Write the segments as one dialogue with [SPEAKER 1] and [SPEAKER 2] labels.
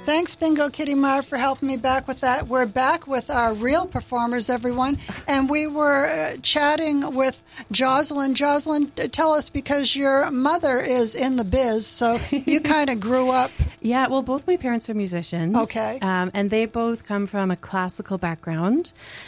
[SPEAKER 1] Thanks, Bingo Kitty Mar, for helping me back with that. We're back with our real performers, everyone. And we were chatting with Jocelyn. Jocelyn, tell us, because your mother is in the biz, so you kind of grew up.
[SPEAKER 2] Yeah, well, both my parents are musicians.
[SPEAKER 1] Okay.
[SPEAKER 2] And they both come from a classical background.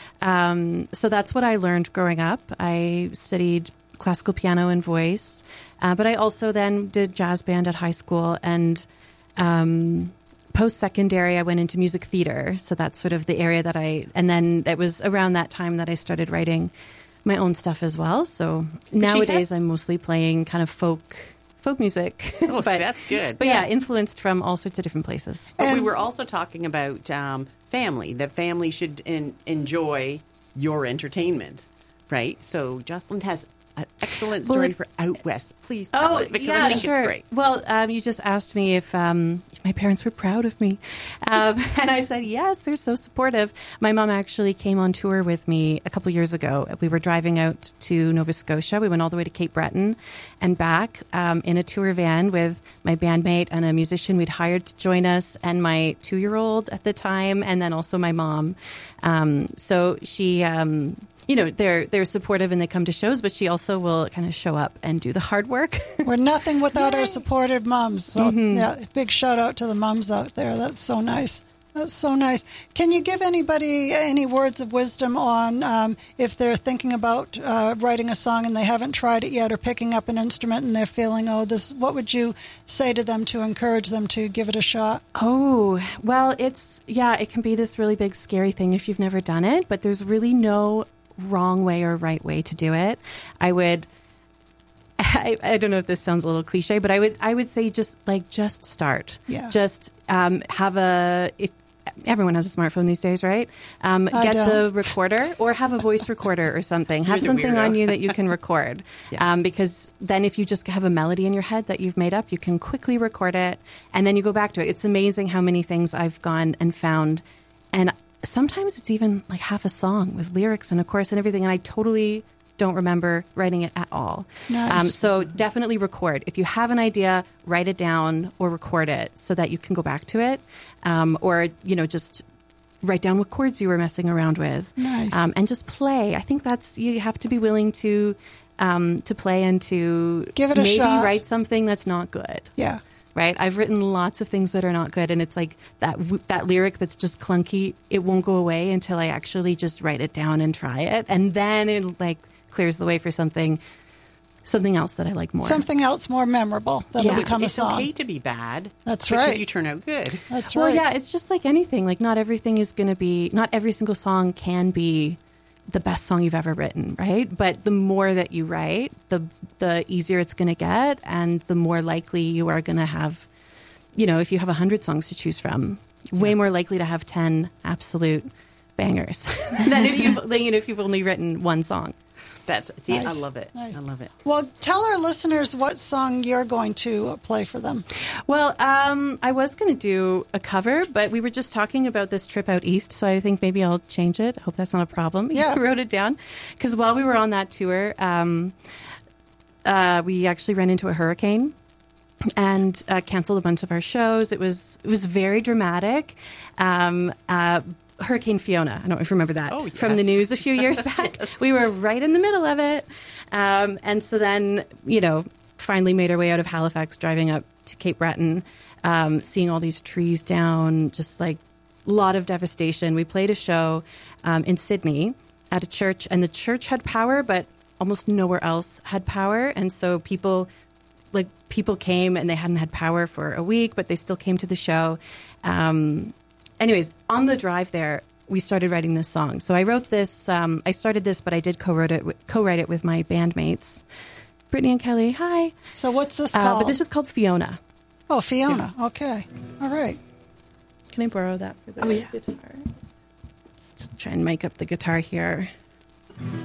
[SPEAKER 2] So that's what I learned growing up. I studied classical piano and voice, but I also then did jazz band at high school, and post-secondary I went into music theater. So that's sort of the area that and then it was around that time that I started writing my own stuff as well. So nowadays I'm mostly playing kind of folk music.
[SPEAKER 3] Oh, that's good.
[SPEAKER 2] But yeah, influenced from all sorts of different places.
[SPEAKER 3] But we were also talking about family. That family should enjoy your entertainment, right? So Jocelyn has an excellent story for Out West. Please tell it, because I think it's great.
[SPEAKER 2] Well, you just asked me if my parents were proud of me. And I said, yes, they're so supportive. My mom actually came on tour with me a couple years ago. We were driving out to Nova Scotia. We went all the way to Cape Breton and back in a tour van with my bandmate and a musician we'd hired to join us, and my 2-year-old at the time, and then also my mom. So she... they're supportive and they come to shows, but she also will kind of show up and do the hard work.
[SPEAKER 1] We're nothing without our supportive moms. So, yeah, big shout out to the moms out there. That's so nice. That's so nice. Can you give anybody any words of wisdom on if they're thinking about writing a song and they haven't tried it yet, or picking up an instrument and they're feeling, what would you say to them to encourage them to give it a shot?
[SPEAKER 2] Oh, well, it can be this really big, scary thing if you've never done it, but there's really no wrong way or right way to do it. I don't know if this sounds a little cliche, but I would say just start.
[SPEAKER 1] Yeah.
[SPEAKER 2] Just if everyone has a smartphone these days, right? Get the recorder, or have a voice recorder or something. Have something on you that you can record. Yeah. Because then if you just have a melody in your head that you've made up, you can quickly record it and then you go back to it. It's amazing how many things I've gone and found, and sometimes it's even like half a song with lyrics and a chorus and everything, and I totally don't remember writing it at all.
[SPEAKER 1] Nice.
[SPEAKER 2] So definitely record. If you have an idea, write it down or record it so that you can go back to it, or just write down what chords you were messing around with.
[SPEAKER 1] Nice.
[SPEAKER 2] And just play. I think you have to be willing to play and to
[SPEAKER 1] give it a
[SPEAKER 2] maybe
[SPEAKER 1] shot.
[SPEAKER 2] Write something that's not good.
[SPEAKER 1] Yeah.
[SPEAKER 2] Right? I've written lots of things that are not good, and it's like that lyric that's just clunky, it won't go away until I actually just write it down and try it, and then it clears the way for something else that I like more.
[SPEAKER 1] Something else more memorable that'll become a song.
[SPEAKER 3] It's okay to be bad.
[SPEAKER 1] That's right.
[SPEAKER 3] Because you turn out good.
[SPEAKER 1] That's right.
[SPEAKER 2] Well, yeah, it's just like anything. Like not every single song can be the best song you've ever written, right? But the more that you write, the easier it's going to get, and the more likely you are going to have, if you have 100 songs to choose from, way more likely to have 10 absolute bangers than if you've only written one song.
[SPEAKER 3] Nice. I love it.
[SPEAKER 1] Nice.
[SPEAKER 3] I love it.
[SPEAKER 1] Well, tell our listeners what song you're going to play for them.
[SPEAKER 2] Well, I was going to do a cover, but we were just talking about this trip out east, so I think maybe I'll change it. I hope that's not a problem.
[SPEAKER 1] Yeah.
[SPEAKER 2] I wrote it down. Because while we were on that tour, we actually ran into a hurricane and canceled a bunch of our shows. It was very dramatic. Hurricane Fiona. I don't know if you remember that from the news a few years back. Yes. We were right in the middle of it. And so then, finally made our way out of Halifax, driving up to Cape Breton, seeing all these trees down, just like a lot of devastation. We played a show in Sydney at a church, and the church had power, but almost nowhere else had power. And so people came and they hadn't had power for a week, but they still came to the show. Anyways, on the drive there, we started writing this song. So I wrote this. I started this, but I did co-write it with my bandmates, Brittany and Kelly. Hi.
[SPEAKER 1] So what's this called?
[SPEAKER 2] But this is called Fiona.
[SPEAKER 1] Oh, Fiona. Yeah. Okay. All right.
[SPEAKER 2] Can I borrow that for the guitar? Let's try and mic up the guitar here.